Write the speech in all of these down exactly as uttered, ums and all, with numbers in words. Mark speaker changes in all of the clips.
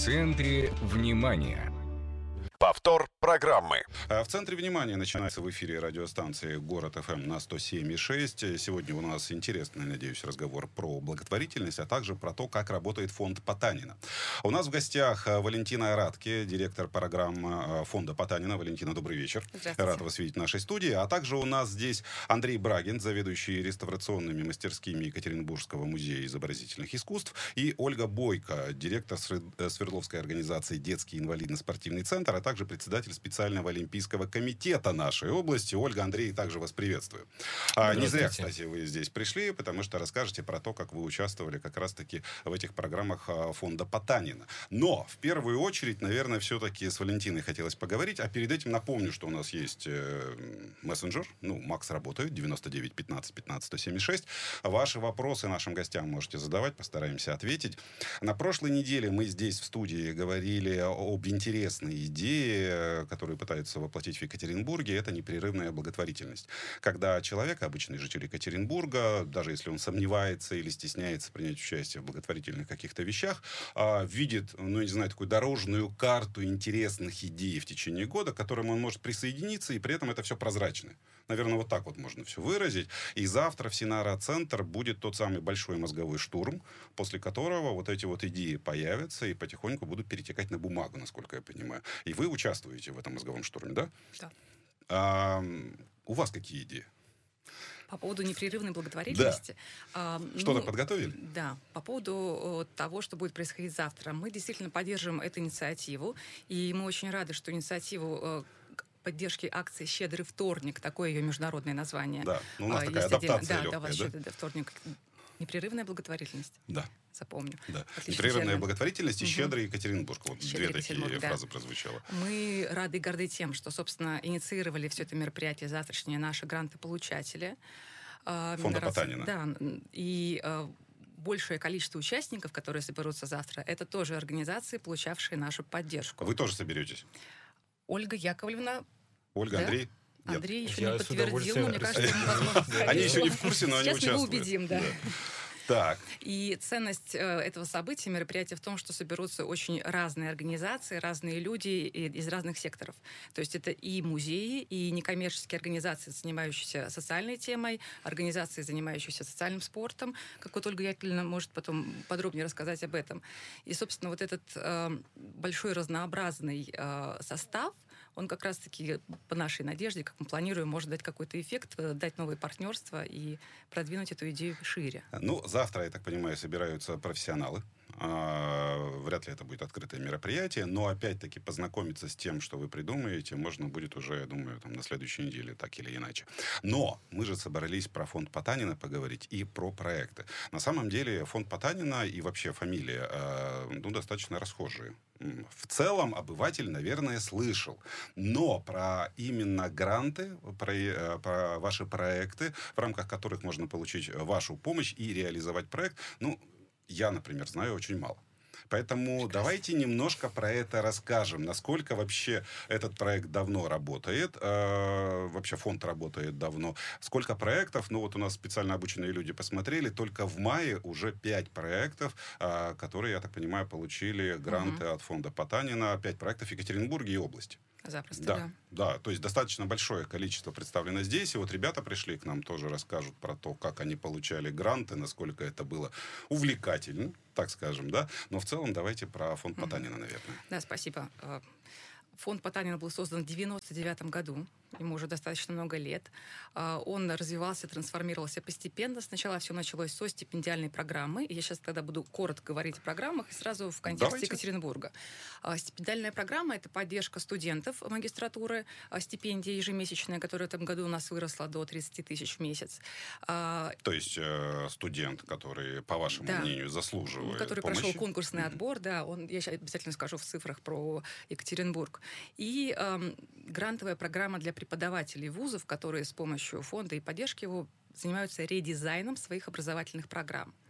Speaker 1: центре внимания.
Speaker 2: Повтор программы.
Speaker 3: В центре внимания начинается в эфире радиостанции «Город ФМ» на сто семь и шесть. Сегодня у нас интересный, надеюсь, разговор про благотворительность, а также про то, как работает фонд Потанина. У нас в гостях Валентина Радке, директор программы фонда Потанина. Валентина, добрый вечер.
Speaker 4: Здравствуйте.
Speaker 3: Рад вас видеть в нашей студии. А также у нас здесь Андрей Брагин, заведующий реставрационными мастерскими Екатеринбургского музея изобразительных искусств, и Ольга Бойко, директор Свердловской организации «Детский инвалидно-спортивный центр», а также председатель специального олимпийского комитета нашей области. Ольга, Андрей, также вас приветствую. А, не зря, кстати, вы здесь пришли, потому что расскажете про то, как вы участвовали как раз-таки в этих программах фонда Потанина. Но, в первую очередь, наверное, все-таки с Валентиной хотелось поговорить, а перед этим напомню, что у нас есть э, мессенджер, ну, Макс работает, девяносто девять пятнадцать пятнадцать сто семьдесят шесть. Ваши вопросы нашим гостям можете задавать, постараемся ответить. На прошлой неделе мы здесь в студии говорили об интересной идее, которые пытаются воплотить в Екатеринбурге, это непрерывная благотворительность. Когда человек, обычный житель Екатеринбурга, даже если он сомневается или стесняется принять участие в благотворительных каких-то вещах, видит, ну, не знаю, такую дорожную карту интересных идей в течение года, к которым он может присоединиться, и при этом это все прозрачно. Наверное, вот так вот можно все выразить. И завтра в Синара-центр будет тот самый большой мозговой штурм, после которого вот эти вот идеи появятся и потихоньку будут перетекать на бумагу, насколько я понимаю. И вы участвуете в этом мозговом штурме, да?
Speaker 4: Да.
Speaker 3: А, у вас какие идеи?
Speaker 4: По поводу непрерывной благотворительности.
Speaker 3: Да.
Speaker 4: А,
Speaker 3: Что-то
Speaker 4: ну,
Speaker 3: подготовили?
Speaker 4: Да. По поводу того, что будет происходить завтра. Мы действительно поддерживаем эту инициативу. И мы очень рады, что инициативу поддержки акции «Щедрый вторник», такое ее международное название.
Speaker 3: Да, ну, у нас
Speaker 4: а,
Speaker 3: такая адаптация
Speaker 4: да,
Speaker 3: легкая,
Speaker 4: да, у вас
Speaker 3: да?
Speaker 4: «Щедрый вторник». Непрерывная благотворительность.
Speaker 3: Да.
Speaker 4: Запомню.
Speaker 3: Да.
Speaker 4: Отличный
Speaker 3: Непрерывная
Speaker 4: термин.
Speaker 3: благотворительность и
Speaker 4: Угу.
Speaker 3: «Щедрый Екатеринбург». Вот
Speaker 4: «Щедрый
Speaker 3: две такие
Speaker 4: Екатеринбург», да.
Speaker 3: фразы прозвучало.
Speaker 4: Мы рады и горды тем, что, собственно, инициировали все это мероприятие завтрашнее наши грантополучатели.
Speaker 3: Фонда Потанина.
Speaker 4: Да, и большее количество участников, которые соберутся завтра, это тоже организации, получавшие нашу поддержку.
Speaker 3: Вы тоже соберетесь?
Speaker 4: Ольга Яковлевна.
Speaker 3: Ольга,
Speaker 4: да?
Speaker 3: Андрей? Нет.
Speaker 4: Андрей еще
Speaker 5: Я
Speaker 4: не
Speaker 5: с
Speaker 4: подтвердил, но мне кажется,
Speaker 5: удовольствием
Speaker 4: невозможно.
Speaker 3: Они еще не в курсе, но они
Speaker 4: Сейчас мы его
Speaker 3: участвуют.
Speaker 4: убедим, да.
Speaker 3: Так.
Speaker 4: И ценность э, этого события, мероприятия в том, что соберутся очень разные организации, разные люди и, из разных секторов. То есть это и музеи, и некоммерческие организации, занимающиеся социальной темой, организации, занимающиеся социальным спортом, как вот Ольга Яковлевна может потом подробнее рассказать об этом. И, собственно, вот этот э, большой разнообразный э, состав, он как раз-таки по нашей надежде, как мы планируем, может дать какой-то эффект, дать новые партнерства и продвинуть эту идею шире.
Speaker 3: Ну, завтра, я так понимаю, собираются профессионалы. Вряд ли это будет открытое мероприятие, но опять-таки познакомиться с тем, что вы придумаете, можно будет уже, я думаю, там, на следующей неделе, так или иначе. Но мы же собрались про фонд Потанина поговорить и про проекты. На самом деле фонд Потанина и вообще фамилия ну, достаточно расхожие. В целом обыватель, наверное, слышал. Но про именно гранты, про, про ваши проекты, в рамках которых можно получить вашу помощь и реализовать проект, ну, я, например, знаю очень мало. Поэтому Прекрасно. Давайте немножко про это расскажем. Насколько вообще этот проект давно работает, э, вообще фонд работает давно. Сколько проектов, ну вот у нас специально обученные люди посмотрели, только в мае уже пять проектов, э, которые, я так понимаю, получили гранты угу. от фонда Потанина. Пять проектов в Екатеринбурге и области.
Speaker 4: Запросто,
Speaker 3: да,
Speaker 4: да.
Speaker 3: Да, то есть достаточно большое количество представлено здесь. И вот ребята пришли к нам, тоже расскажут про то, как они получали гранты, насколько это было увлекательно, так скажем, да. Но в целом давайте про фонд Потанина, наверное.
Speaker 4: Да, спасибо. Фонд Потанина был создан в девяносто девятом году. Ему уже достаточно много лет. Он развивался, трансформировался постепенно. Сначала все началось со стипендиальной программы. Я сейчас тогда буду коротко говорить о программах и сразу в контексте Давайте. Екатеринбурга. Стипендиальная программа — это поддержка студентов магистратуры, стипендия ежемесячная, которая в этом году у нас выросла до тридцать тысяч в месяц.
Speaker 3: То есть э, студент, который, по вашему да. мнению, заслуживает
Speaker 4: который
Speaker 3: помощи.
Speaker 4: прошел конкурсный mm-hmm. отбор, да, он, я сейчас обязательно скажу в цифрах про Екатеринбург. И э, грантовая программа для преподавателей вузов, которые с помощью фонда и поддержки его занимаются редизайном своих образовательных программ.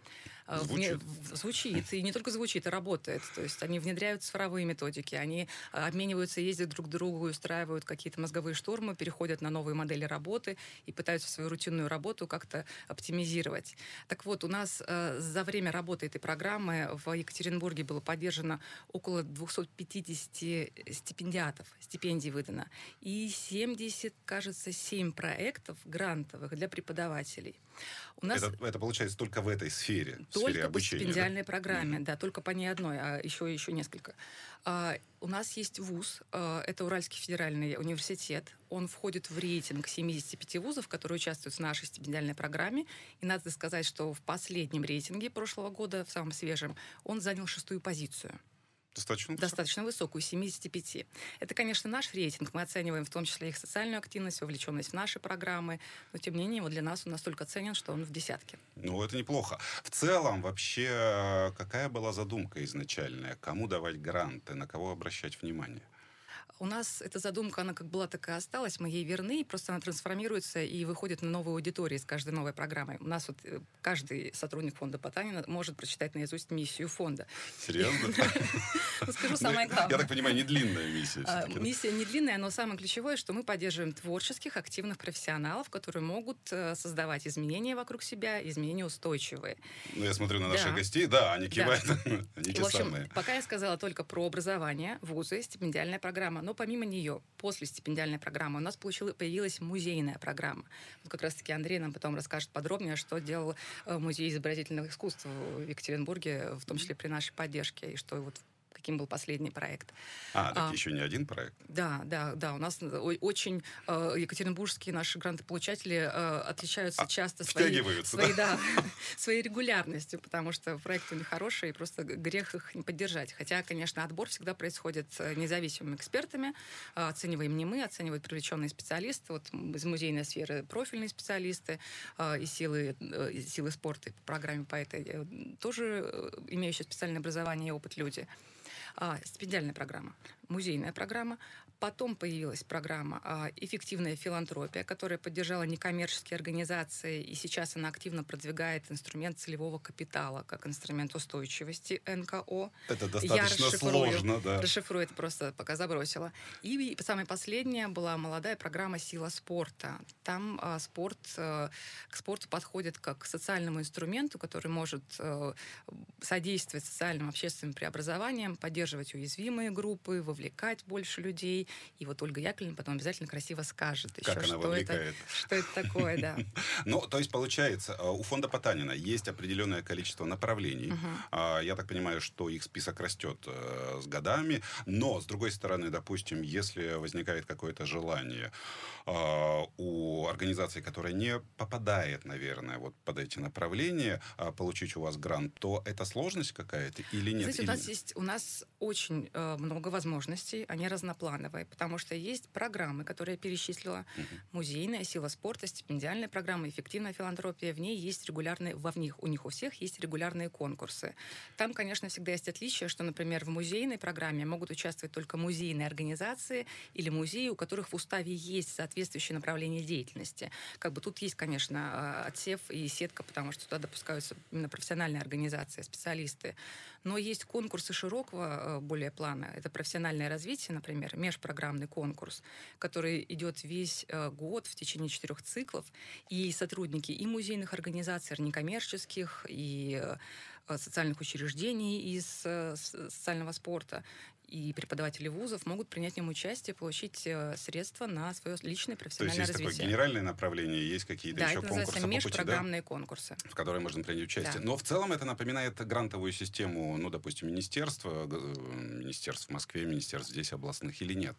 Speaker 3: Звучит.
Speaker 4: Вне, звучит. И не только звучит, а работает. То есть они внедряют цифровые методики, они обмениваются, ездят друг к другу, устраивают какие-то мозговые штурмы, переходят на новые модели работы и пытаются свою рутинную работу как-то оптимизировать. Так вот, у нас э, за время работы этой программы в Екатеринбурге было поддержано около двести пятьдесят стипендиатов, стипендий выдано, и семьдесят, кажется, семь проектов грантовых для преподавателей. У нас
Speaker 3: это, это получается только в этой сфере, в
Speaker 4: только
Speaker 3: сфере обучения,
Speaker 4: по стипендиальной
Speaker 3: да?
Speaker 4: программе,
Speaker 3: Mm-hmm.
Speaker 4: да, только по ней одной, а еще, еще несколько. А, у нас есть вуз, а, это Уральский федеральный университет. Он входит в рейтинг семидесяти пяти вузов, которые участвуют в нашей стипендиальной программе. И надо сказать, что в последнем рейтинге прошлого года, в самом свежем, он занял шестую позицию.
Speaker 3: Достаточно,
Speaker 4: Достаточно высокую, семидесяти пяти. Это, конечно, наш рейтинг. Мы оцениваем в том числе их социальную активность, вовлеченность в наши программы. Но, тем не менее, вот для нас он настолько ценен, что он в десятке.
Speaker 3: Ну, это неплохо. В целом, вообще, какая была задумка изначальная? Кому давать гранты? На кого обращать внимание?
Speaker 4: У нас эта задумка, она как была, так и осталась. Мы ей верны, просто она трансформируется и выходит на новые аудитории с каждой новой программой. У нас вот каждый сотрудник фонда Потанина может прочитать наизусть миссию фонда.
Speaker 3: Серьезно?
Speaker 4: Скажу самое главное.
Speaker 3: Я так понимаю, не длинная миссия.
Speaker 4: Миссия не длинная, но самое ключевое, что мы поддерживаем творческих, активных профессионалов, которые могут создавать изменения вокруг себя, изменения устойчивые.
Speaker 3: Ну, я смотрю на наших гостей, да, они кивают, они те самые.
Speaker 4: Пока я сказала только про образование, вузы, стипендиальная программа, но помимо нее, после стипендиальной программы, у нас получила, появилась музейная программа. Вот как раз-таки Андрей нам потом расскажет подробнее, что делал Музей изобразительных искусств в Екатеринбурге, в том числе при нашей поддержке, и что вот каким был последний проект.
Speaker 3: А, так а, еще не один проект?
Speaker 4: Да, да, да. У нас очень э, екатеринбургские наши грантополучатели э, отличаются
Speaker 3: а,
Speaker 4: часто своей, своей,
Speaker 3: да?
Speaker 4: Да, своей регулярностью, потому что проекты у них хорошие, и просто грех их не поддержать. Хотя, конечно, отбор всегда происходит независимыми экспертами. Оцениваем не мы, оценивают привлеченные специалисты. Вот из музейной сферы профильные специалисты, э, и силы, э, и силы спорта по программе по этой э, тоже имеющие специальное образование и опыт люди. А, стипендиальная программа, музейная программа. Потом появилась программа а, «Эффективная филантропия», которая поддержала некоммерческие организации, и сейчас она активно продвигает инструмент целевого капитала как инструмент устойчивости эн ка о.
Speaker 3: Это достаточно сложно, да.
Speaker 4: Расшифрую это просто, пока забросила. И самая последняя была молодая программа «Сила спорта». Там а, спорт, а, к спорту подходит как к социальному инструменту, который может а, содействовать социальным общественным преобразованиям, поддерживать уязвимые группы, вовлекать больше людей. И вот Ольга Яковлевна потом обязательно красиво скажет еще,
Speaker 3: как она
Speaker 4: что,
Speaker 3: вовлекает.
Speaker 4: это, что это такое, да.
Speaker 3: Ну, то есть, получается, у фонда Потанина есть определенное количество направлений. Uh-huh. Я так понимаю, что их список растет с годами. Но, с другой стороны, допустим, если возникает какое-то желание у организации, которая не попадает, наверное, вот под эти направления, получить у вас грант, то это сложность какая-то или нет?
Speaker 4: Знаете,
Speaker 3: или...
Speaker 4: у нас есть у нас очень э, много возможностей, они разноплановые, потому что есть программы, которые я перечислила, uh-huh. музейная, сила спорта, стипендиальная программа, эффективная филантропия, в ней есть регулярные, во в них, у них у всех есть регулярные конкурсы. Там, конечно, всегда есть отличие, что, например, в музейной программе могут участвовать только музейные организации или музеи, у которых в уставе есть соответствующее направление деятельности. Как бы тут есть, конечно, отсев и сетка, потому что туда допускаются именно профессиональные организации, специалисты. Но есть конкурсы широкого более плана. Это профессиональное развитие, например, межпрограммный конкурс, который идет весь год в течение четырех циклов. И сотрудники и музейных организаций, некоммерческих, и социальных учреждений из социального спорта, и преподаватели вузов могут принять в нем участие, получить средства на свое личное профессиональное развитие.
Speaker 3: То есть есть такое генеральное направление, есть какие-то
Speaker 4: да,
Speaker 3: еще
Speaker 4: это
Speaker 3: конкурсы по пути,
Speaker 4: межпрограммные
Speaker 3: да?
Speaker 4: конкурсы,
Speaker 3: в которые можно принять участие.
Speaker 4: Да.
Speaker 3: Но в целом это напоминает грантовую систему, ну, допустим, министерства, министерств в Москве, министерств здесь областных или нет?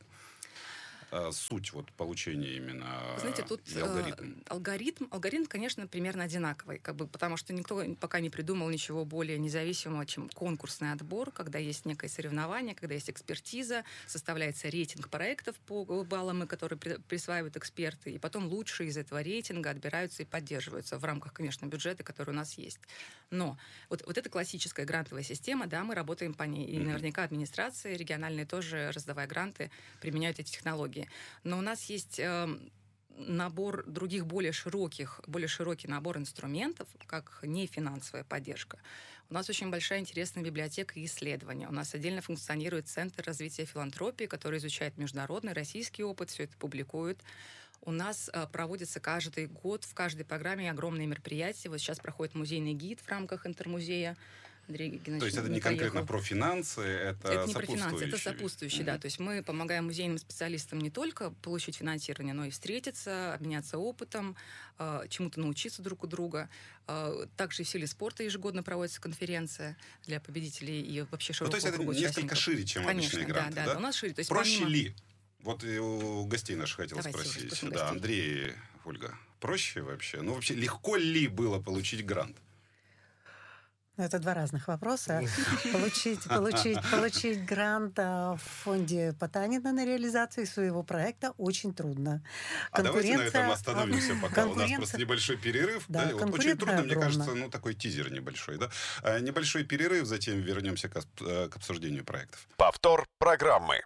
Speaker 3: Суть вот получения именно
Speaker 4: знаете, тут
Speaker 3: алгоритм.
Speaker 4: Э, алгоритм, алгоритм, конечно, примерно одинаковый, как бы, потому что никто пока не придумал ничего более независимого, чем конкурсный отбор, когда есть некое соревнование, когда есть экспертиза, составляется рейтинг проектов по баллам, которые при, присваивают эксперты, и потом лучшие из этого рейтинга отбираются и поддерживаются в рамках, конечно, бюджета, который у нас есть. Но вот, вот эта классическая грантовая система, да, мы работаем по ней, и наверняка администрации региональные тоже, раздавая гранты, применяют эти технологии. Но у нас есть э, набор других более широких, более широкий набор инструментов, как нефинансовая поддержка. У нас очень большая интересная библиотека и исследования. У нас отдельно функционирует Центр развития филантропии, который изучает международный, российский опыт, все это публикует. У нас а, проводится каждый год в каждой программе огромные мероприятия. Вот сейчас проходит музейный гид в рамках интермузея. Андрей Геннадьевич,
Speaker 3: То есть это не
Speaker 4: поехал.
Speaker 3: конкретно про финансы, это,
Speaker 4: это не про финансы, это
Speaker 3: сопутствующие.
Speaker 4: сопутствующие,
Speaker 3: Mm-hmm.
Speaker 4: да. То есть мы помогаем музейным специалистам не только получить финансирование, но и встретиться, обменяться опытом, э, чему-то научиться друг у друга. Э, также и в силе спорта ежегодно проводится конференция для победителей и вообще широкого
Speaker 3: Ну, то есть это
Speaker 4: круга
Speaker 3: несколько
Speaker 4: участников.
Speaker 3: шире, чем
Speaker 4: Конечно,
Speaker 3: обычные гранты,
Speaker 4: да,
Speaker 3: да?
Speaker 4: да, у нас шире. То есть
Speaker 3: Проще
Speaker 4: помимо...
Speaker 3: ли? Вот и у гостей наших хотел
Speaker 4: Давайте,
Speaker 3: спросить.
Speaker 4: спросим
Speaker 3: Да,
Speaker 4: гостей.
Speaker 3: Андрей, Ольга, проще вообще? Ну, вообще, легко ли было получить грант?
Speaker 5: Ну, это два разных вопроса. Получить, получить, получить грант а, в фонде Потанина на реализацию своего проекта очень трудно.
Speaker 3: А давайте на этом
Speaker 5: Конкуренция-
Speaker 3: остановимся пока. У нас
Speaker 5: конкуренция-
Speaker 3: просто небольшой перерыв.
Speaker 5: Да,
Speaker 3: Да, и вот очень
Speaker 5: конкуренция
Speaker 3: трудно, мне
Speaker 5: огромна.
Speaker 3: кажется, ну, такой тизер небольшой. Да? А, небольшой перерыв, затем вернемся к, ос- э, к обсуждению проектов.
Speaker 2: Повтор программы.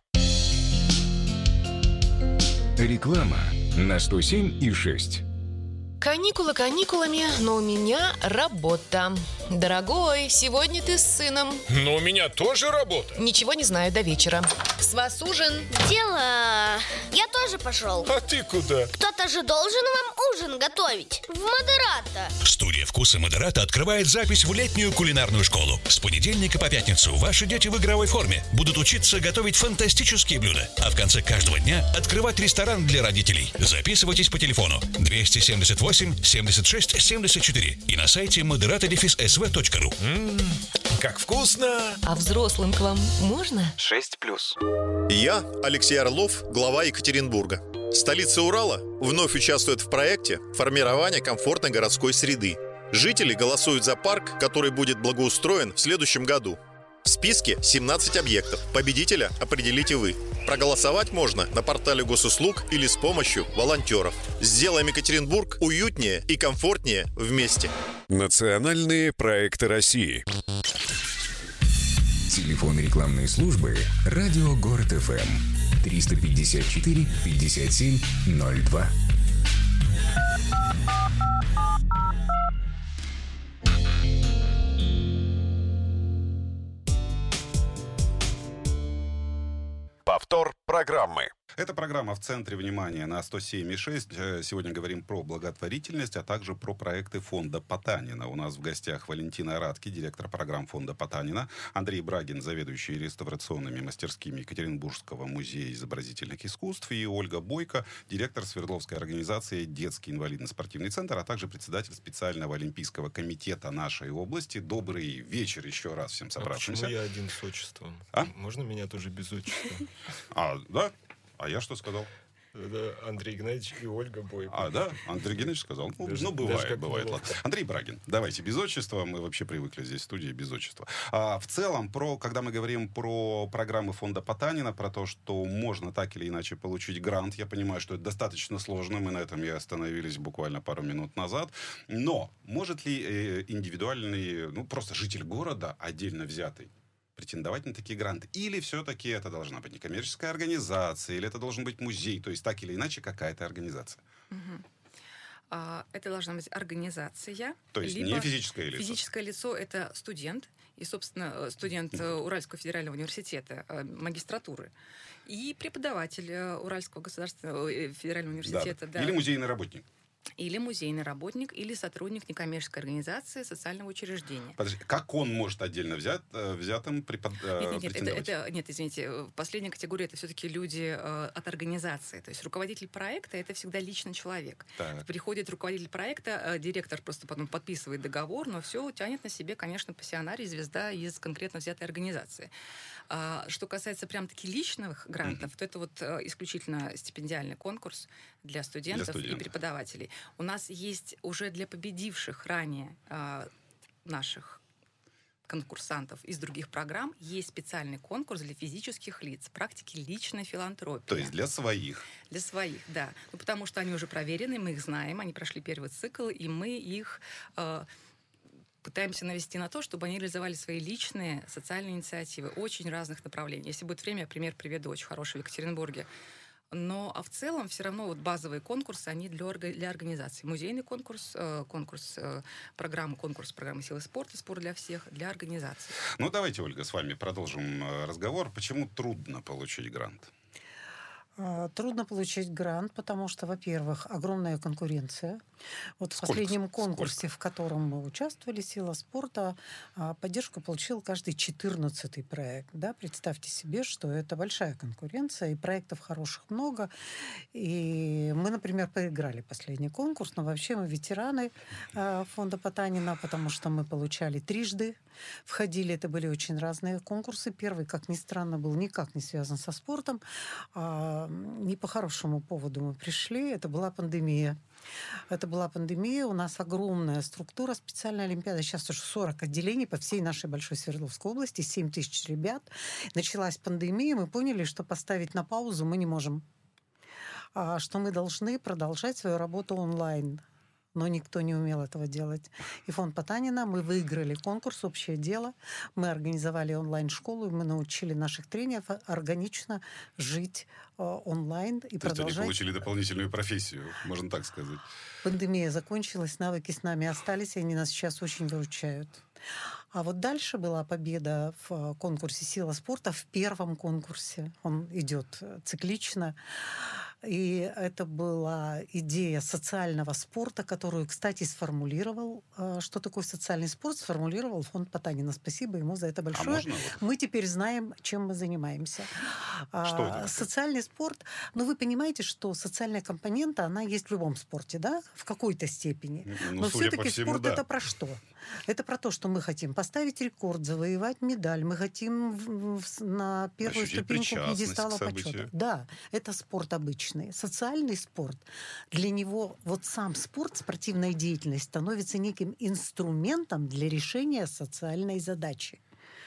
Speaker 1: Реклама на сто семь и шесть.
Speaker 6: Каникулы каникулами, но у меня работа. Дорогой, сегодня ты с сыном.
Speaker 7: Но у меня тоже работа.
Speaker 6: Ничего не знаю до вечера. С вас ужин.
Speaker 8: Дело... Я тоже пошел.
Speaker 7: А ты куда?
Speaker 8: Кто-то же должен вам ужин готовить. В Модерата.
Speaker 9: Студия «Вкусы Модерата» открывает запись в летнюю кулинарную школу. С понедельника по пятницу ваши дети в игровой форме будут учиться готовить фантастические блюда, а в конце каждого дня открывать ресторан для родителей. Записывайтесь по телефону двести семьдесят восемь семьдесят шесть семьдесят четыре и на сайте модерата дефис эс вэ точка ру.
Speaker 7: М-м, как вкусно!
Speaker 6: А взрослым к вам можно?
Speaker 2: шесть плюс.
Speaker 10: Я, Алексей Орлов, глава Екатеринбурга. Столица Урала вновь участвует в проекте формирования комфортной городской среды. Жители голосуют за парк, который будет благоустроен в следующем году. В списке семнадцать объектов. Победителя определите вы. Проголосовать можно на портале госуслуг или с помощью волонтеров. Сделаем Екатеринбург уютнее и комфортнее вместе.
Speaker 2: Национальные проекты России.
Speaker 1: Телефон рекламной службы «Радио Город эф эм» триста пятьдесят четыре пятьдесят семь ноль два.
Speaker 2: Повтор программы.
Speaker 3: Это программа «В центре внимания» на сто семь и шесть. Сегодня говорим про благотворительность, а также про проекты фонда Потанина. У нас в гостях Валентина Аратки, директор программ фонда Потанина, Андрей Брагин, заведующий реставрационными мастерскими Екатеринбургского музея изобразительных искусств, и Ольга Бойко, директор Свердловской организации «Детский инвалидно-спортивный центр», а также председатель специального олимпийского комитета нашей области. Добрый вечер еще раз всем
Speaker 7: А
Speaker 3: собравшимся.
Speaker 7: почему я один с отчеством?
Speaker 3: А?
Speaker 7: Можно меня тоже без отчества?
Speaker 3: А, да? А я что сказал?
Speaker 7: Это Андрей Геннадьевич и Ольга Бойко.
Speaker 3: А, да? Андрей Геннадьевич сказал. Ну,
Speaker 7: Даже-
Speaker 3: ну,
Speaker 7: даже
Speaker 3: бывает,
Speaker 7: как
Speaker 3: бывает.
Speaker 7: неловко.
Speaker 3: Ладно. Андрей Брагин, давайте без отчества. Мы вообще привыкли здесь в студии без отчества. А, в целом, про, когда мы говорим про программы фонда Потанина, про то, что можно так или иначе получить грант, я понимаю, что это достаточно сложно. Мы на этом и остановились буквально пару минут назад. Но может ли э, индивидуальный, ну, просто житель города, отдельно взятый, претендовать на такие гранты? Или все-таки это должна быть некоммерческая организация, или это должен быть музей, то есть так или иначе какая-то организация?
Speaker 4: Мгм. А, Это должна быть организация.
Speaker 3: То есть
Speaker 4: либо
Speaker 3: не физическое лицо.
Speaker 4: Физическое лицо — это студент, и, собственно, э, студент э, Уральского федерального университета, э, магистратуры, и преподаватель э, Уральского государственного э, федерального
Speaker 3: Да,
Speaker 4: университета.
Speaker 3: да.
Speaker 4: да.
Speaker 3: Или музейный работник.
Speaker 4: Или музейный работник, или сотрудник некоммерческой организации, социального учреждения.
Speaker 3: Подожди, как он может отдельно взять, э, взятым препод... э,
Speaker 4: Нет, нет, нет, это,
Speaker 3: претендовать?
Speaker 4: это- нет, извините, э, последняя категория — это все-таки люди э, от организации. То есть руководитель проекта — это всегда личный человек.
Speaker 3: Так.
Speaker 4: Приходит руководитель проекта, э, директор просто потом подписывает договор, но все тянет на себе, конечно, пассионарий, звезда из конкретно взятой организации. А, что касается прям-таки личных грантов, то это вот э, исключительно стипендиальный конкурс для студентов,
Speaker 3: Для студентов.
Speaker 4: и преподавателей. У нас есть уже для победивших ранее а, наших конкурсантов из других программ есть специальный конкурс для физических лиц, практики личной филантропии.
Speaker 3: То есть для своих.
Speaker 4: Для своих, да. Ну, потому что они уже проверены, мы их знаем, они прошли первый цикл, и мы их э, пытаемся навести на то, чтобы они реализовали свои личные социальные инициативы очень разных направлений. Если будет время, я пример приведу очень хороший в Екатеринбурге. Но а в целом все равно вот базовые конкурсы, они для, орга- для организации. Музейный конкурс, э, конкурс э, программы, конкурс программы «Силы спорта», «Спорт для всех» для организации.
Speaker 3: Ну, давайте, Ольга, с вами продолжим э, разговор. Почему трудно получить грант?
Speaker 5: Трудно получить грант, потому что, во-первых, огромная конкуренция. Вот
Speaker 3: Сколько?
Speaker 5: в последнем конкурсе,
Speaker 3: Сколько?
Speaker 5: в котором мы участвовали, «Сила спорта», поддержку получил каждый четырнадцатый проект. Да? Представьте себе, что это большая конкуренция, и проектов хороших много. И мы, например, проиграли последний конкурс, но вообще мы ветераны фонда Потанина, потому что мы получали трижды. Входили, это были очень разные конкурсы. Первый, как ни странно, был никак не связан со спортом. Не по хорошему поводу мы пришли. Это была пандемия. Это была пандемия. У нас огромная структура, специальная олимпиада. Сейчас уже сорок отделений по всей нашей большой Свердловской области, семь тысяч ребят. Началась пандемия, мы поняли, что поставить на паузу мы не можем. Что мы должны продолжать свою работу онлайн. Но никто не умел этого делать. И фонд Потанина, мы выиграли конкурс «Общее дело». Мы организовали онлайн-школу, и мы научили наших тренеров органично жить э, онлайн и
Speaker 3: То
Speaker 5: продолжать.
Speaker 3: есть они получили дополнительную профессию, можно так сказать.
Speaker 5: Пандемия закончилась, навыки с нами остались, и они нас сейчас очень выручают. А вот дальше была победа в конкурсе «Сила спорта», в первом конкурсе. Он идет циклично. И это была идея социального спорта, которую, кстати, сформулировал, что такое социальный спорт, сформулировал фонд Потанина. Спасибо ему за это большое. А
Speaker 3: можно вот?
Speaker 5: Мы теперь знаем, чем мы занимаемся.
Speaker 3: Что это?
Speaker 5: Социальный спорт. Ну, вы понимаете, что социальная компонента, она есть в любом спорте, да, в какой-то степени.
Speaker 3: Ну,
Speaker 5: Но все-таки
Speaker 3: всему,
Speaker 5: спорт
Speaker 3: да.
Speaker 5: это про что? Это про то, что мы хотим поставить рекорд, завоевать медаль, мы хотим в, в, на первую
Speaker 3: Ощутить
Speaker 5: ступеньку пьедестала
Speaker 3: причастность к
Speaker 5: почета.
Speaker 3: событию.
Speaker 5: Да, это спорт обычный. Социальный спорт, для него вот сам спорт, спортивная деятельность становится неким инструментом для решения социальной задачи.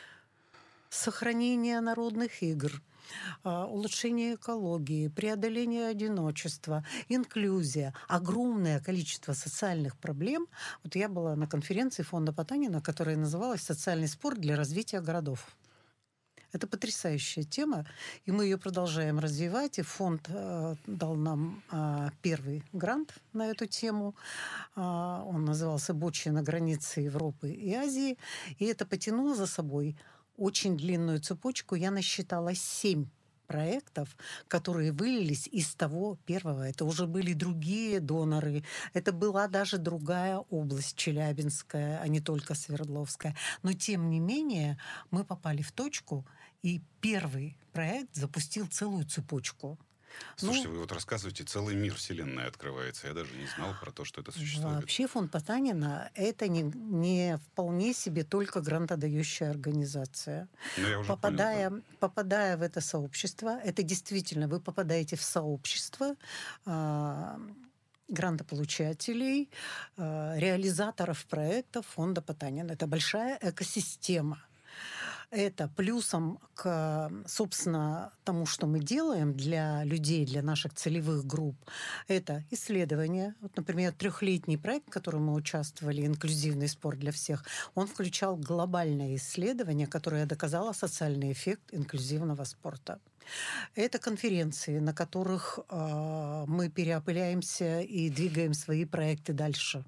Speaker 5: Сохранение народных игр, улучшение экологии, преодоление одиночества, инклюзия, огромное количество социальных проблем. Вот я была на конференции фонда Потанина, которая называлась «Социальный спорт для развития городов». Это потрясающая тема, и мы ее продолжаем развивать. И фонд э, дал нам э, первый грант на эту тему. Э, он назывался «Бочья на границе Европы и Азии». И это потянуло за собой очень длинную цепочку. Я насчитала семь проектов, которые вылились из того первого. Это уже были другие доноры. Это была даже другая область, Челябинская, а не только Свердловская. Но, тем не менее, мы попали в точку, и первый проект запустил целую цепочку.
Speaker 3: Слушайте,
Speaker 5: ну,
Speaker 3: вы вот рассказываете, целый мир вселенной открывается. Я даже не знал про то, что это существует.
Speaker 5: Вообще фонд Потанина — это не, не вполне себе только грантодающая организация.
Speaker 3: Ну, я уже
Speaker 5: попадая,
Speaker 3: понял, да.
Speaker 5: попадая в это сообщество, это действительно, вы попадаете в сообщество э, грантополучателей, э, реализаторов проектов фонда Потанина. Это большая экосистема. Это плюсом к, собственно, тому, что мы делаем для людей, для наших целевых групп. Это исследования. Вот, например, трехлетний проект, в котором мы участвовали, «Инклюзивный спорт для всех», он включал глобальное исследование, которое доказало социальный эффект инклюзивного спорта. Это конференции, на которых э, мы переопыляемся и двигаем свои проекты дальше.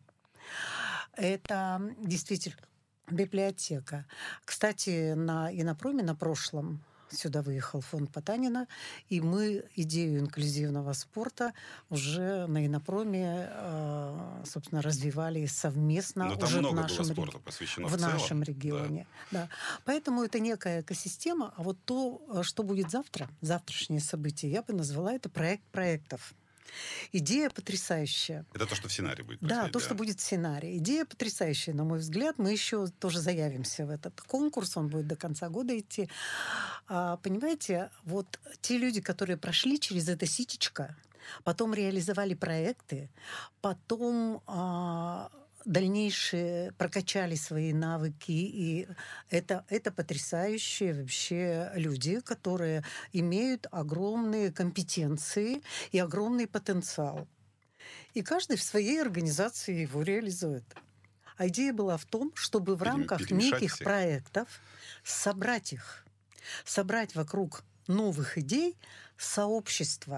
Speaker 5: Это действительно библиотека. Кстати, на Инопроме на прошлом сюда выехал фонд Потанина, и мы идею инклюзивного спорта уже на Инопроме, э, собственно, развивали совместно.
Speaker 3: Но там
Speaker 5: уже
Speaker 3: много
Speaker 5: в нашем,
Speaker 3: было спорта посвящено в,
Speaker 5: в
Speaker 3: целом.
Speaker 5: нашем регионе. Да. Да. Поэтому это некая экосистема. А вот то, что будет завтра, завтрашнее событие, я бы назвала это проект проектов. Идея потрясающая.
Speaker 3: Это то, что в сценарии будет.
Speaker 5: Да,
Speaker 3: происходить,
Speaker 5: то,
Speaker 3: да.
Speaker 5: что будет в сценарии. Идея потрясающая, на мой взгляд. Мы еще тоже заявимся в этот конкурс, он будет до конца года идти. А, понимаете, вот те люди, которые прошли через это ситечко, потом реализовали проекты, потом а, дальнейшие прокачали свои навыки, и это, это потрясающие вообще люди, которые имеют огромные компетенции и огромный потенциал. И каждый в своей организации его реализует. А идея была в том, чтобы в
Speaker 3: Перем-
Speaker 5: рамках
Speaker 3: перемешать
Speaker 5: неких
Speaker 3: всех.
Speaker 5: проектов собрать их, собрать вокруг новых идей сообщество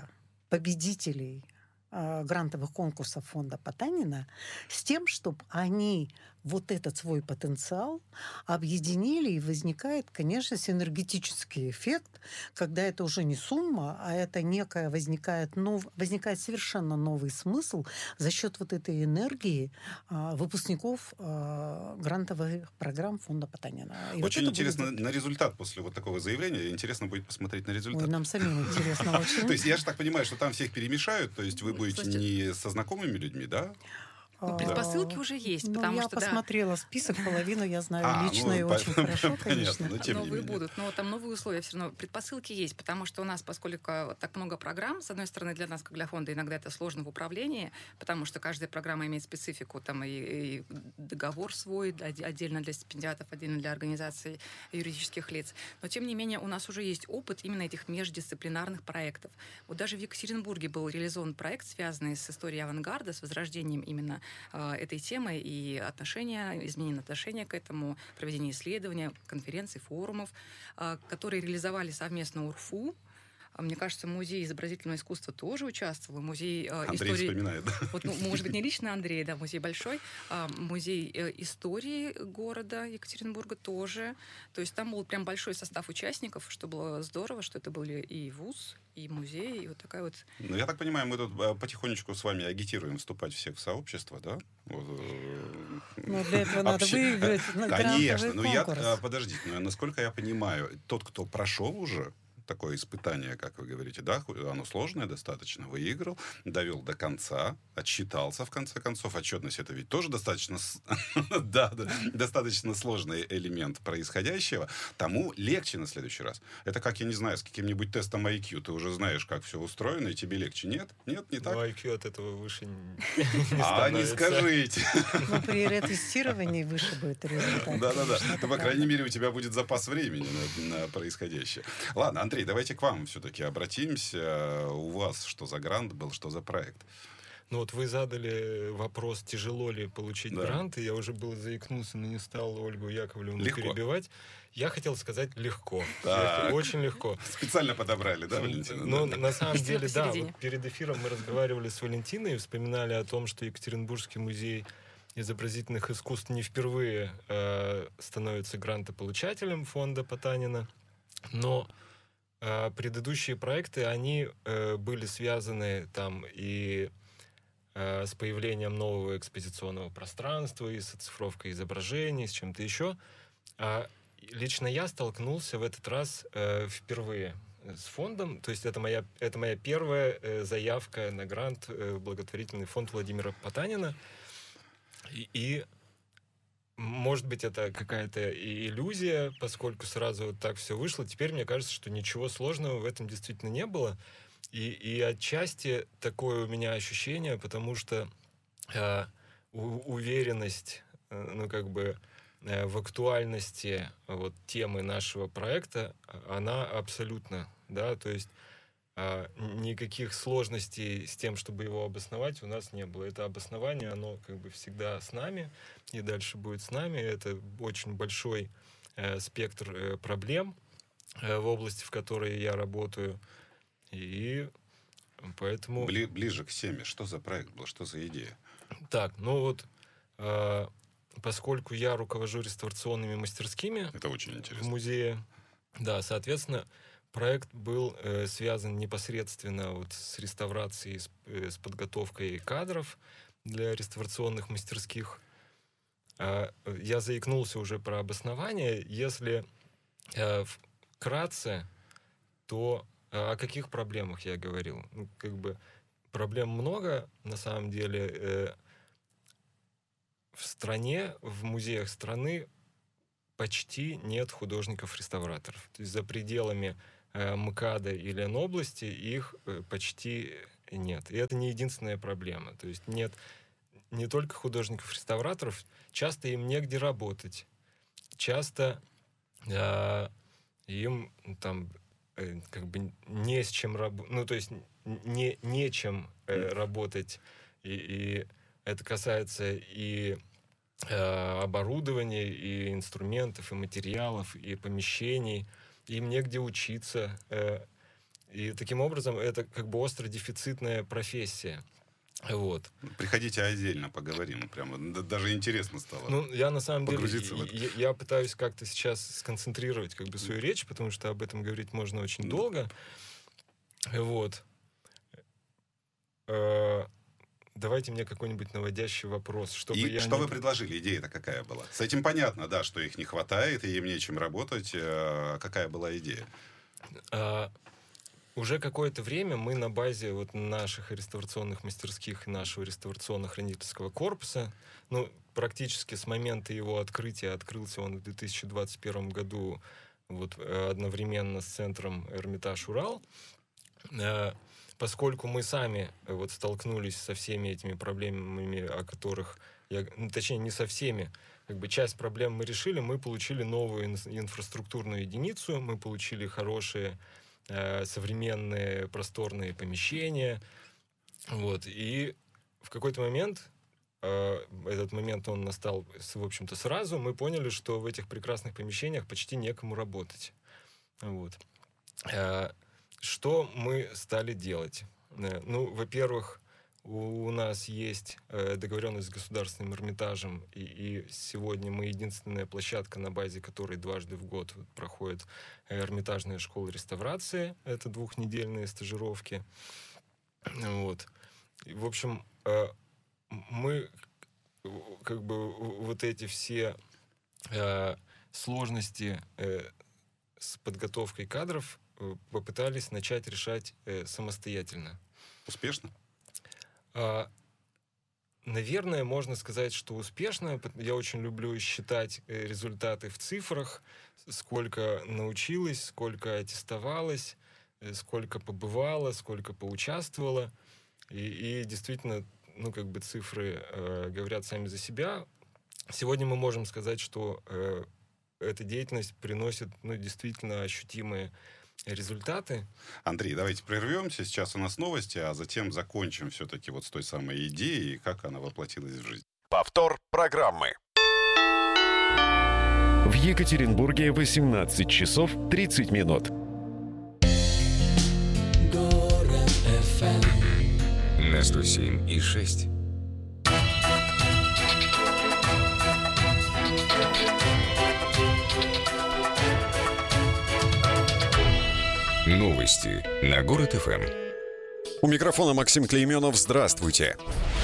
Speaker 5: победителей э, грантовых конкурсов фонда Потанина с тем, чтобы они вот этот свой потенциал объединили, и возникает, конечно, синергетический эффект, когда это уже не сумма, а это некая возникает, нов... возникает совершенно новый смысл за счет вот этой энергии а, выпускников а, грантовых программ фонда Потанина. И
Speaker 3: очень
Speaker 5: вот
Speaker 3: интересно
Speaker 5: будет...
Speaker 3: на результат после вот такого заявления. Интересно будет посмотреть на результат.
Speaker 5: Ой, нам самим интересно очень.
Speaker 3: То есть я же так понимаю, что там всех перемешают, то есть вы будете не со знакомыми людьми, да?
Speaker 4: Ну, предпосылки уже есть,
Speaker 5: ну,
Speaker 4: потому
Speaker 5: я
Speaker 4: что,
Speaker 5: посмотрела
Speaker 4: да.
Speaker 5: список, половину я знаю
Speaker 3: а,
Speaker 5: лично
Speaker 3: ну,
Speaker 5: и
Speaker 3: по-
Speaker 5: очень хорошо,
Speaker 3: понятно,
Speaker 5: конечно.
Speaker 3: но тем не
Speaker 4: Новые
Speaker 3: менее.
Speaker 4: будут, но там новые условия все равно. Предпосылки есть, потому что у нас, поскольку так много программ, с одной стороны, для нас, как для фонда, иногда это сложно в управлении, потому что каждая программа имеет специфику, там и, и договор свой, отдельно для стипендиатов, отдельно для организаций юридических лиц. Но, тем не менее, у нас уже есть опыт именно этих междисциплинарных проектов. Вот даже в Екатеринбурге был реализован проект, связанный с историей авангарда, с возрождением именно э, этой темы и отношения, изменение отношения к этому, проведение исследования, конференций, форумов, которые реализовали совместно УРФУ. Мне кажется, музей изобразительного искусства тоже участвовал. Музей
Speaker 3: Андрей
Speaker 4: истории...
Speaker 3: вспоминает, да?
Speaker 4: Вот, ну, может быть, не лично Андрей, да, музей большой. А, музей истории города Екатеринбурга тоже. То есть там был прям большой состав участников, что было здорово, что это были и вуз, и музей, и вот такая вот...
Speaker 3: Ну, я так понимаю, мы тут потихонечку с вами агитируем вступать всех в сообщество, да? Вот,
Speaker 5: ну, для этого надо
Speaker 3: Обще...
Speaker 5: выиграть
Speaker 3: Конечно, но я,
Speaker 5: конкурс.
Speaker 3: подождите, но насколько я понимаю, тот, кто прошел уже такое испытание, как вы говорите, да, оно сложное достаточно, выиграл, довел до конца, отчитался в конце концов. Отчетность — это ведь тоже достаточно, да, да, достаточно сложный элемент происходящего. Тому легче на следующий раз. Это как, я не знаю, с каким-нибудь тестом ай кью. Ты уже знаешь, как все устроено, и тебе легче. Нет? Нет, не так?
Speaker 7: Ну, ай кью от этого выше не
Speaker 3: А, не скажите.
Speaker 5: Но при ретестировании выше будет результат.
Speaker 3: Да-да-да. Ну, по крайней мере, у тебя будет запас времени на, на происходящее. Ладно, Андрей, давайте к вам все-таки обратимся. У вас что за грант был, что за проект?
Speaker 7: Ну вот вы задали вопрос, тяжело ли получить
Speaker 3: Да.
Speaker 7: грант, и я уже был заикнулся, но не стал Ольгу Яковлевну
Speaker 3: Легко.
Speaker 7: перебивать. Я хотел сказать легко.
Speaker 3: Так.
Speaker 7: Очень легко.
Speaker 3: Специально подобрали, да, Валентина?
Speaker 7: Ну,
Speaker 3: Да.
Speaker 7: на самом
Speaker 4: Истина
Speaker 7: деле, да.
Speaker 4: посередине.
Speaker 7: Вот перед эфиром мы разговаривали с Валентиной и вспоминали о том, что Екатеринбургский музей изобразительных искусств не впервые э, становится грантополучателем фонда Потанина, но э, предыдущие проекты, они э, были связаны там и э, с появлением нового экспозиционного пространства, и с оцифровкой изображений, с чем-то еще. А лично я столкнулся в этот раз э, впервые с фондом, то есть это моя, это моя первая э, заявка на грант э, в благотворительный фонд Владимира Потанина. И, и, может быть, это какая-то и иллюзия, поскольку сразу вот так все вышло. Теперь мне кажется, что ничего сложного в этом действительно не было. И, и отчасти такое у меня ощущение, потому что э, у, уверенность, э, ну, как бы, э, в актуальности вот, темы нашего проекта, она абсолютно, да, то есть э, никаких сложностей с тем, чтобы его обосновать, у нас не было. Это обоснование, оно как бы всегда с нами, и дальше будет с нами. Это очень большой э, спектр э, проблем э, в области, в которой я работаю. И поэтому...
Speaker 3: Бли- ближе к теме. Что за проект был? Что за идея?
Speaker 7: Так, ну вот, э, поскольку я руковожу реставрационными мастерскими
Speaker 3: Это очень
Speaker 7: в
Speaker 3: интересно.
Speaker 7: музее, да, соответственно, проект был э, связан непосредственно вот с реставрацией, с, э, с подготовкой кадров для реставрационных мастерских. Э, я заикнулся уже про обоснование. Если э, вкратце, то о каких проблемах я говорил? Ну, как бы проблем много, на самом деле. Э, в стране, в музеях страны почти нет художников-реставраторов. То есть за пределами э, МКАДа и Ленобласти их э, почти нет. И это не единственная проблема. То есть нет не только художников-реставраторов, часто им негде работать. Часто э, им там как бы не с чем работать, ну, то есть не, нечем э, работать, и, и это касается и э, оборудования, и инструментов, и материалов, и помещений, им негде учиться, э, И таким образом это как бы остро дефицитная профессия. Вот.
Speaker 3: Приходите отдельно, поговорим. Прямо даже интересно стало.
Speaker 7: Ну, я на самом деле,
Speaker 3: в
Speaker 7: я, я пытаюсь как-то сейчас сконцентрировать как бы свою речь, потому что об этом говорить можно очень долго. Вот. Давайте мне какой-нибудь наводящий вопрос. Чтобы
Speaker 3: и
Speaker 7: я
Speaker 3: что
Speaker 7: не...
Speaker 3: вы предложили? Идея-то какая была? С этим понятно, да, что их не хватает, и им нечем работать. А какая была идея?
Speaker 7: А, уже какое-то время мы на базе вот наших реставрационных мастерских и нашего реставрационно-хранительского корпуса, ну, практически с момента его открытия, открылся он в две тысячи двадцать первом году вот, одновременно с центром Эрмитаж Урал, поскольку мы сами вот столкнулись со всеми этими проблемами, о которых, я, ну, точнее, не со всеми, как бы часть проблем мы решили, мы получили новую инфраструктурную единицу, мы получили хорошие э, современные просторные помещения, вот, и в какой-то момент, э, этот момент он настал, в общем-то, сразу, мы поняли, что в этих прекрасных помещениях почти некому работать, вот. Э, Что мы стали делать? Ну, во-первых, у нас есть договоренность с Государственным Эрмитажем, и, и сегодня мы единственная площадка, на базе которой дважды в год проходит Эрмитажная школа реставрации. Это двухнедельные стажировки. Вот. И, в общем, мы как бы вот эти все сложности с подготовкой кадров попытались начать решать э, самостоятельно.
Speaker 3: Успешно?
Speaker 7: А, наверное, можно сказать, что успешно. Я очень люблю считать э, результаты в цифрах, сколько научилась, сколько аттестовалась, э, сколько побывала, сколько поучаствовала. И, и действительно, ну, как бы цифры э, говорят сами за себя. Сегодня мы можем сказать, что э, эта деятельность приносит, ну, действительно ощутимые результаты.
Speaker 3: Андрей, давайте прервемся. Сейчас у нас новости, а затем закончим все-таки вот с той самой идеей, как она воплотилась в жизнь.
Speaker 2: Повтор программы.
Speaker 11: В Екатеринбурге восемнадцать часов тридцать минут.
Speaker 1: Город эф эм на сто семь и шесть. Новости на Город эф эм.
Speaker 10: У микрофона Максим Клейменов. Здравствуйте.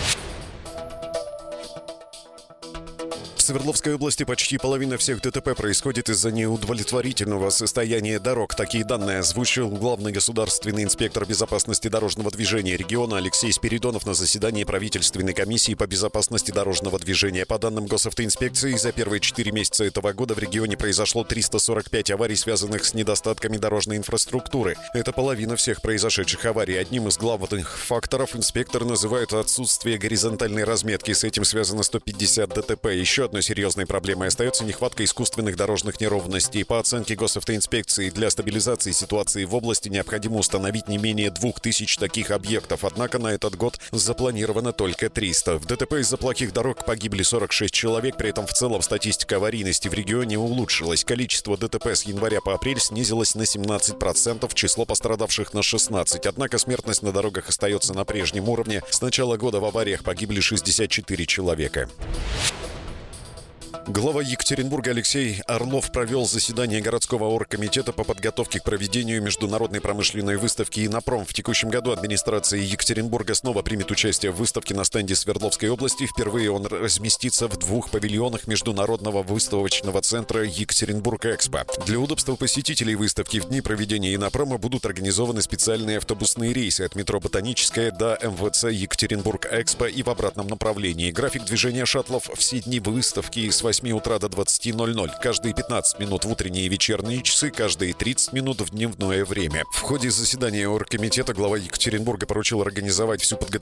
Speaker 10: В Свердловской области почти половина всех ДТП происходит из-за неудовлетворительного состояния дорог. Такие данные озвучил главный государственный инспектор безопасности дорожного движения региона Алексей Спиридонов на заседании правительственной комиссии по безопасности дорожного движения. По данным госавтоинспекции, за первые четыре месяца этого года в регионе произошло триста сорок пять аварий, связанных с недостатками дорожной инфраструктуры. Это половина всех произошедших аварий. Одним из главных факторов инспектор называет отсутствие горизонтальной разметки. С этим связано сто пятьдесят ДТП. Еще одной серьезной проблемой остается нехватка искусственных дорожных неровностей. По оценке госавтоинспекции, для стабилизации ситуации в области необходимо установить не менее двух тысяч таких объектов. Однако на этот год запланировано только триста. В ДТП из-за плохих дорог погибли сорок шесть человек. При этом в целом статистика аварийности в регионе улучшилась. Количество ДТП с января по апрель снизилось на семнадцать процентов, число пострадавших на шестнадцать процентов. Однако смертность на дорогах остается на прежнем уровне. С начала года в авариях погибли шестьдесят четыре человека. Глава Екатеринбурга Алексей Орлов провел заседание городского оргкомитета по подготовке к проведению международной промышленной выставки «Инопром». В текущем году администрация Екатеринбурга снова примет участие в выставке на стенде Свердловской области. Впервые он разместится в двух павильонах Международного выставочного центра «Екатеринбург-Экспо». Для удобства посетителей выставки в дни проведения «Инопрома» будут организованы специальные автобусные рейсы от метро «Ботаническая» до эм вэ цэ «Екатеринбург-Экспо» и в обратном направлении. График движения шаттлов все дни выставки с восьми утра до двадцати ноль-ноль. Каждые пятнадцать минут в утренние и вечерние часы, каждые тридцать минут в дневное время. В ходе заседания оргкомитета глава Екатеринбурга поручил организовать всю подготовку